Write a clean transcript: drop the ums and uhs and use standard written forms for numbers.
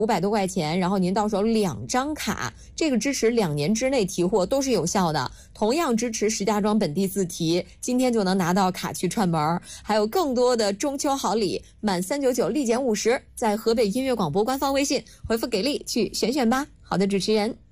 500多块钱，然后您到手2张卡，这个支持2年之内提货都是有效的。同样支持石家庄本地自提，今天就能拿到卡去串门。还有更多的中秋好礼，满399立减50，在河北音乐广播官方微信回复给力去选选吧。好的，主持人。